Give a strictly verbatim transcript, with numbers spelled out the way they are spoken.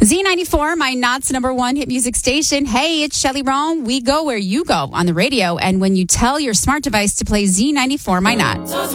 Z ninety-four, my Knott's number one hit music station. Hey, it's Shelly Rome. We go where you go on the radio. And when you tell your smart device to play Z ninety-four, my Knot.